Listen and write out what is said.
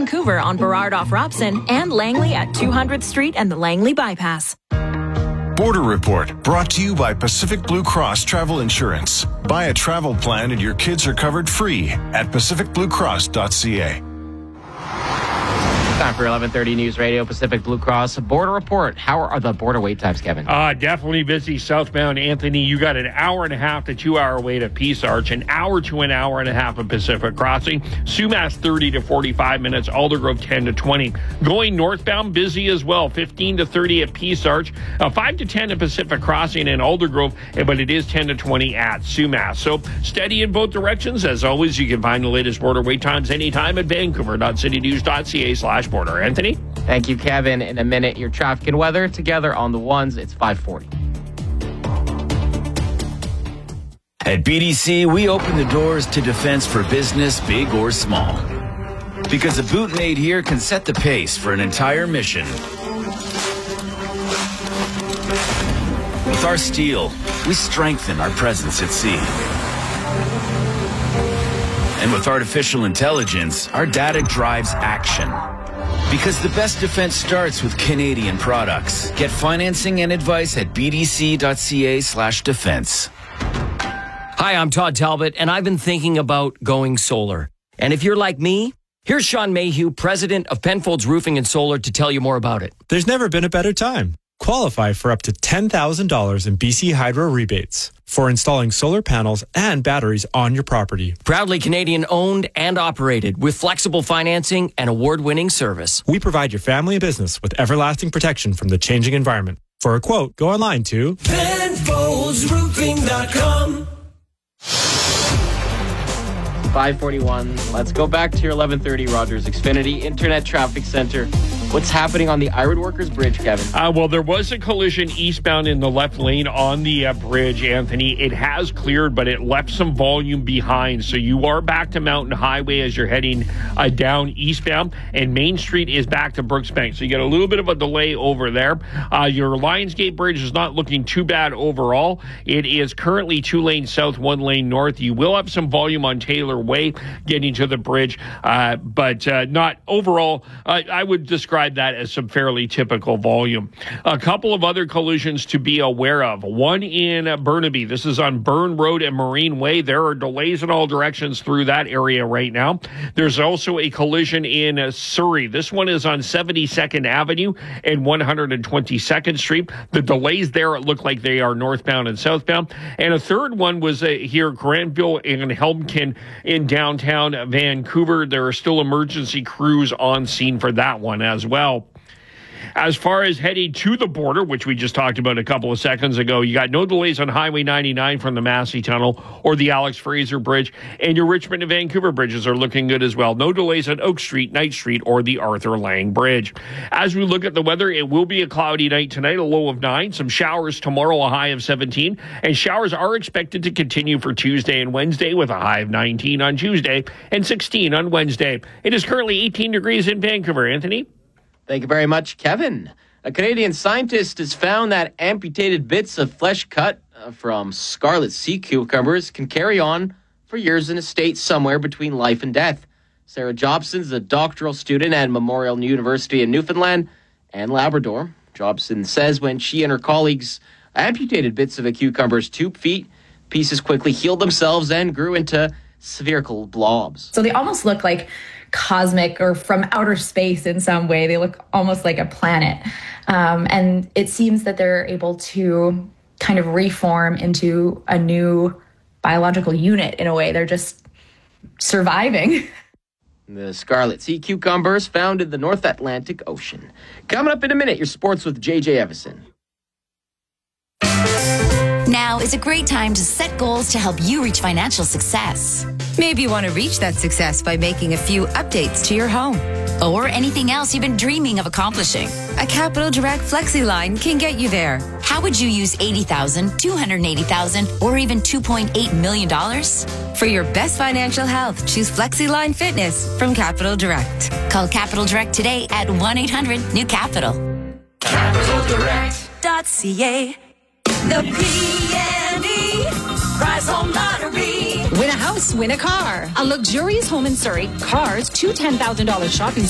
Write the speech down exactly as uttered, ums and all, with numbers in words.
Vancouver on Burrard off Robson and Langley at two hundredth Street and the Langley Bypass. Border Report, brought to you by Pacific Blue Cross Travel Insurance. Buy a travel plan and your kids are covered free at pacific blue cross dot c a. Time for eleven thirty News Radio, Pacific Blue Cross Border Report. How are the border wait times, Kevin? Uh, definitely busy southbound, Anthony. You got an hour and a half to two hour wait at Peace Arch, an hour to an hour and a half at Pacific Crossing. Sumas thirty to forty-five minutes, Aldergrove ten to twenty. Going northbound, busy as well, fifteen to thirty at Peace Arch, uh, five to ten at Pacific Crossing and Aldergrove, but it is ten to twenty at Sumas. So steady in both directions. As always, you can find the latest border wait times anytime at vancouver dot city news dot c a slash border. Anthony? Thank you, Kevin. In a minute, your traffic and weather together on the ones. It's five forty. At B D C, we open the doors to defense for business, big or small. Because a boot made here can set the pace for an entire mission. With our steel, we strengthen our presence at sea. And with artificial intelligence, our data drives action. Because the best defense starts with Canadian products. Get financing and advice at b d c dot c a slash defense. Hi, I'm Todd Talbot, and I've been thinking about going solar. And if you're like me, here's Sean Mayhew, president of Penfolds Roofing and Solar, to tell you more about it. There's never been a better time. Qualify for up to ten thousand dollars in B C Hydro rebates for installing solar panels and batteries on your property. Proudly Canadian owned and operated with flexible financing and award-winning service. We provide your family and business with everlasting protection from the changing environment. For a quote, go online to penfolds roofing dot com. five forty-one. Let's go back to your eleven thirty Rogers Xfinity Internet Traffic Center. What's happening on the Iron Workers Bridge, Kevin? Uh, well, there was a collision eastbound in the left lane on the uh, bridge, Anthony. It has cleared, but it left some volume behind. So you are back to Mountain Highway as you're heading uh, down eastbound, and Main Street is back to Brooksbank. So you get a little bit of a delay over there. Uh, your Lionsgate Bridge is not looking too bad overall. It is currently two lanes south, one lane north. You will have some volume on Taylor Way getting to the bridge, uh, but uh, not overall. Uh, I would describe that as some fairly typical volume. A couple of other collisions to be aware of. One in Burnaby. This is on Burn Road and Marine Way. There are delays in all directions through that area right now. There's also a collision in uh, Surrey. This one is on seventy-second Avenue and one hundred twenty-second Street. The delays there look like they are northbound and southbound. And a third one was uh, here, Granville and Helmkin in downtown Vancouver. There are still emergency crews on scene for that one as well. Well, as far as heading to the border, which we just talked about a couple of seconds ago, you got no delays on Highway ninety-nine from the Massey Tunnel or the Alex Fraser Bridge, and your Richmond and Vancouver bridges are looking good as well. No delays on Oak Street, Knight Street, or the Arthur Lang Bridge. As we look at the weather, it will be a cloudy night tonight, a low of nine. Some showers tomorrow, a high of seventeen, and showers are expected to continue for Tuesday and Wednesday with a high of nineteen on Tuesday and sixteen on Wednesday. It is currently eighteen degrees in Vancouver. Anthony? Thank you very much, Kevin. A Canadian scientist has found that amputated bits of flesh cut uh, from scarlet sea cucumbers can carry on for years in a state somewhere between life and death. Sarah Jobson is a doctoral student at Memorial University in Newfoundland and Labrador. Jobson says when she and her colleagues amputated bits of a cucumber's two feet, pieces quickly healed themselves and grew into spherical blobs. So they almost look like cosmic or from outer space in some way. They look almost like a planet. Um, and it seems that they're able to kind of reform into a new biological unit in a way. They're just surviving. The scarlet sea cucumbers found in the North Atlantic Ocean. Coming up in a minute, your sports with J J Evison. Now is a great time to set goals to help you reach financial success. Maybe you want to reach that success by making a few updates to your home. Or anything else you've been dreaming of accomplishing. A Capital Direct Flexi line can get you there. How would you use eighty thousand dollars, two hundred eighty thousand dollars, or even two point eight million dollars? For your best financial health, choose Flexi Line Fitness from Capital Direct. Call Capital Direct today at one eight hundred new capital. capital direct dot c a. The P and E Prize Home Lottery. Win a house, win a car. A luxurious home in Surrey. Cars, two ten thousand dollars shopping